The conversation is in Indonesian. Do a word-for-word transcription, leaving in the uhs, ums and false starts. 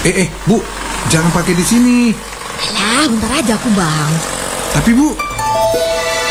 Eh, eh, Bu, jangan pakai di sini. Alah, bentar aja aku, Bang. Tapi Bu,